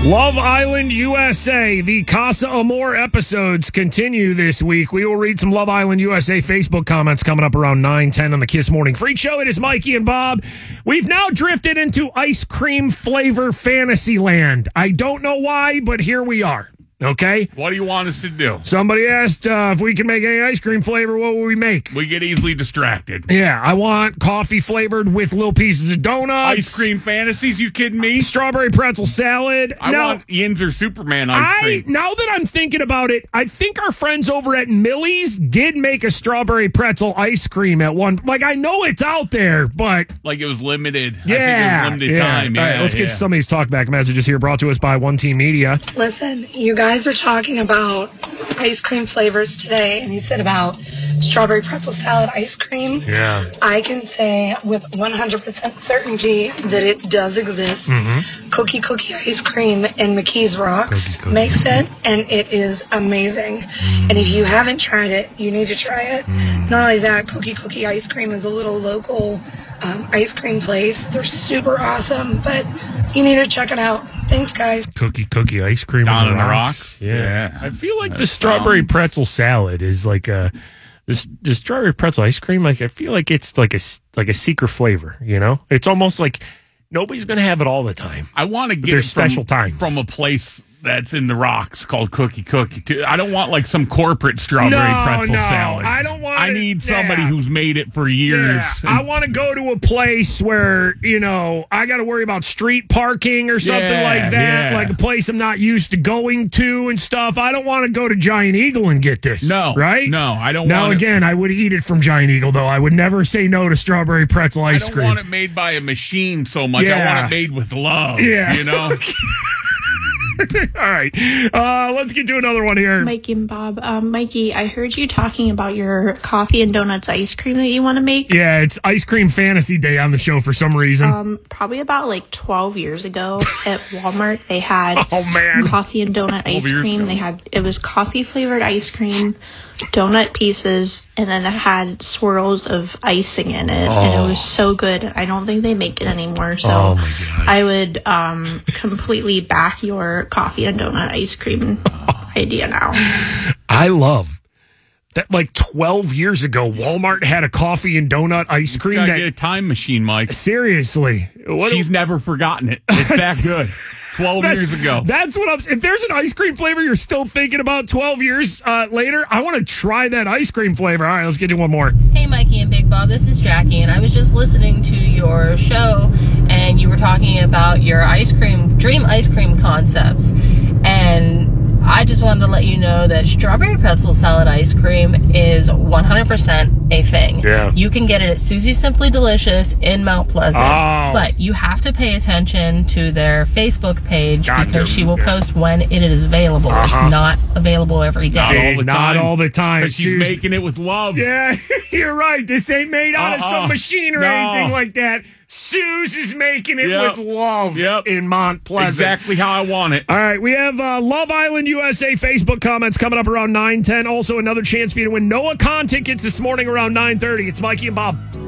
Love Island USA. The Casa Amor episodes continue this week. We will read some Love Island USA Facebook comments coming up around 9:10 on the Kiss Morning Freak Show. It is Mikey and Bob. We've now drifted into ice cream flavor fantasy land. I don't know why, but here we are. Okay? What do you want us to do? Somebody asked if we can make any ice cream flavor, what will we make? We get easily distracted. Yeah, I want coffee flavored with little pieces of donuts. Ice cream fantasies, you kidding me? Strawberry pretzel salad. I want Yinzer Superman ice cream. Now that I'm thinking about it, I think our friends over at Millie's did make a strawberry pretzel ice cream at one. Like, I know it's out there, but like it was limited. Yeah, I think it was limited time. Yeah, all right, let's get some of these talkback messages here brought to us by One Team Media. Listen, you guys were talking about ice cream flavors today, and you said about strawberry pretzel salad ice cream. Yeah. I can say with 100% certainty that it does exist. Mm-hmm. Cookie ice cream in McKee's Rocks makes it, and it is amazing. And if you haven't tried it, you need to try it. Not only that, Cookie ice cream is a little local ice cream place. They're super awesome, but you need to check it out. Thanks, guys. Cookie ice cream down in the rocks. Yeah. I feel like the strawberry pretzel salad is like a the strawberry pretzel ice cream. Like, I feel like it's like a secret flavor. You know, it's almost like nobody's going to have it all the time. I want to get there's special times from a place that's in the rocks called Cookie. I don't want like some corporate strawberry pretzel salad. I don't want. I need somebody who's made it for years. Yeah, I want to go to a place where, you know, I got to worry about street parking or something like that, like a place I'm not used to going to and stuff. I don't want to go to Giant Eagle and get this. No, right? No, I don't. Now again, I would eat it from Giant Eagle though. I would never say no to strawberry pretzel ice cream. I don't want it made by a machine so much. I want it made with love. Yeah, you know. All right. Let's get to another one here. Mikey and Bob. Mikey, I heard you talking about your coffee and donuts ice cream that you want to make. Yeah, it's Ice Cream Fantasy Day on the show for some reason. Probably about like 12 years ago at Walmart, they had coffee and donut ice cream. It was coffee flavored ice cream, donut pieces, and then it had swirls of icing in it, and it was so good. I don't think they make it anymore, so I would completely back your coffee and donut ice cream idea now. I love that. Like 12 years ago, Walmart had a coffee and donut ice cream. Get a time machine, Mike. Seriously, she's never forgotten it. It's that good. 12 years ago. That's what if there's an ice cream flavor you're still thinking about 12 years later, I want to try that ice cream flavor. All right, let's get to one more. Hey, Mikey and Big Bob, this is Jackie, and I was just listening to your show, and you were talking about your dream ice cream concepts, and I just wanted to let you know that strawberry pretzel salad ice cream is 100% a thing. Yeah. You can get it at Susie's Simply Delicious in Mount Pleasant, but you have to pay attention to their Facebook page because she will post when it is available. It's not available every day. Not all the time. Because she's making it with love. Yeah, you're right. This ain't made out of some machine or anything like that. Suze is making it with love in Mount Pleasant. Exactly how I want it. All right, we have Love Island USA Facebook comments coming up around 9:10. Also, another chance for you to win Noah Khan tickets this morning around 9:30. It's Mikey and Bob.